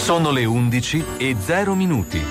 Sono le 11:0.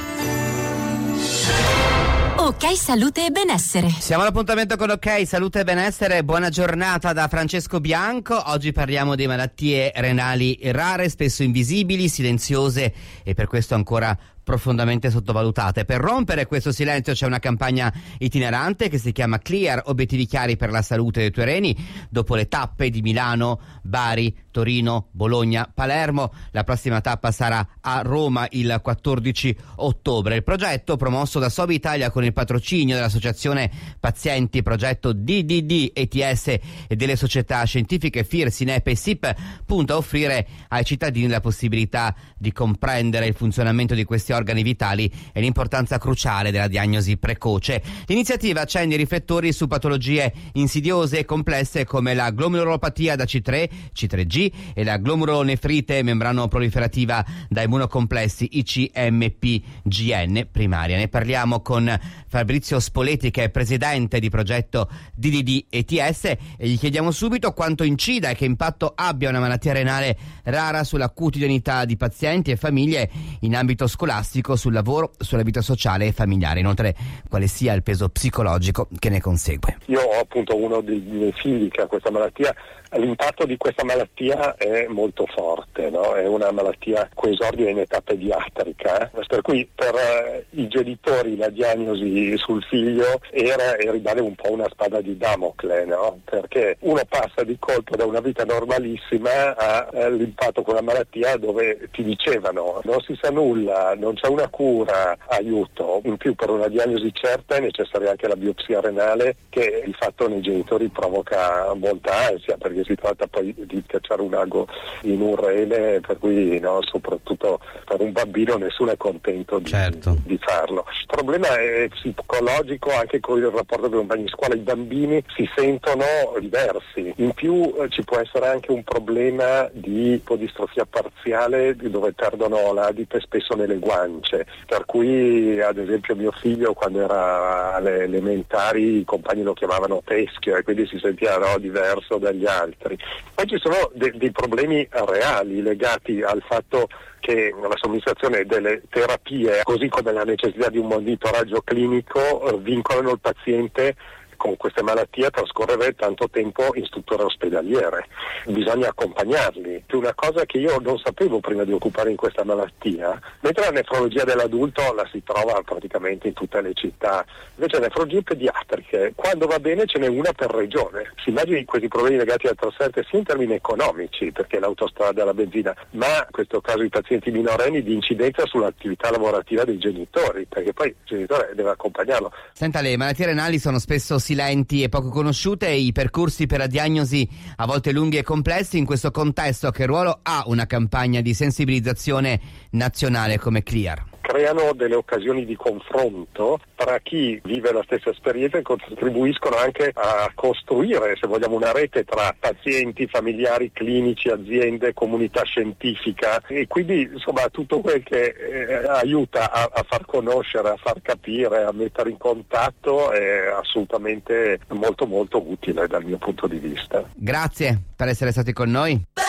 Ok Salute e Benessere. Siamo all'appuntamento con Ok Salute e Benessere. Buona giornata da Francesco Bianco. Oggi parliamo di malattie renali rare, spesso invisibili, silenziose e per questo ancora profondamente sottovalutate. Per rompere questo silenzio c'è una campagna itinerante che si chiama Clear, obiettivi chiari per la salute dei tuoi reni. Dopo le tappe di Milano, Bari, Torino, Bologna, Palermo, la prossima tappa sarà a Roma il 14 ottobre. Il progetto, promosso da Sobi Italia con il patrocinio dell'Associazione Pazienti Progetto DDD ETS e delle società scientifiche FIR, SINEP e SIP, punta a offrire ai cittadini la possibilità di comprendere il funzionamento di questi organi vitali e l'importanza cruciale della diagnosi precoce. L'iniziativa accende i riflettori su patologie insidiose e complesse come la glomerulopatia da C3, C3G e la glomerulonefrite membrano-proliferativa da immunocomplessi ICMPGN primaria. Ne parliamo con Fabrizio Spoletti, che è presidente di progetto DDD ETS, e gli chiediamo subito quanto incida e che impatto abbia una malattia renale rara sulla quotidianità di pazienti e famiglie in ambito scolastico, sul lavoro, sulla vita sociale e familiare. Inoltre, quale sia il peso psicologico che ne consegue. Io ho appunto uno dei miei figli che ha questa malattia. L'impatto di questa malattia è molto forte, no? È una malattia che esordia in età pediatrica, per cui per i genitori la diagnosi sul figlio era e rimane un po' una spada di Damocle, no? Perché uno passa di colpo da una vita normalissima all'impatto con la malattia dove ti dicevano non si sa nulla, non c'è una cura, aiuto. In più, per una diagnosi certa è necessaria anche la biopsia renale, che di fatto nei genitori provoca molta ansia, perché si tratta poi di cacciare un ago in un rene, per cui no, soprattutto per un bambino nessuno è contento di farlo. Il problema è psicologico anche con il rapporto con i compagni di scuola. I bambini si sentono diversi. In più ci può essere anche un problema di ipodistrofia parziale, dove perdono l'adipe spesso nelle guance, per cui ad esempio mio figlio quando era alle elementari i compagni lo chiamavano teschio e quindi si sentiva diverso dagli altri. Poi ci sono dei problemi reali legati al fatto che la somministrazione delle terapie, così come la necessità di un monitoraggio clinico, vincolano il paziente con queste malattie a trascorrere tanto tempo in strutture ospedaliere. Bisogna accompagnarli. Una cosa che io non sapevo prima di occupare in questa malattia, mentre la nefrologia dell'adulto la si trova praticamente in tutte le città, invece le nefrologie pediatriche, quando va bene ce n'è una per regione. Si immagini questi problemi legati al trasferte sia in termini economici, perché l'autostrada, la benzina, ma in questo caso i pazienti minorenni di incidenza sull'attività lavorativa dei genitori, perché poi il genitore deve accompagnarlo. Senta, le malattie renali sono spesso silenti e poco conosciute, e i percorsi per la diagnosi a volte lunghi e complessi. In questo contesto, che ruolo ha una campagna di sensibilizzazione nazionale come Clear? Creano delle occasioni di confronto tra chi vive la stessa esperienza e contribuiscono anche a costruire, se vogliamo, una rete tra pazienti, familiari, clinici, aziende, comunità scientifica, e quindi insomma tutto quel che aiuta a far conoscere, a far capire, a mettere in contatto è assolutamente molto molto utile dal mio punto di vista. Grazie per essere stati con noi.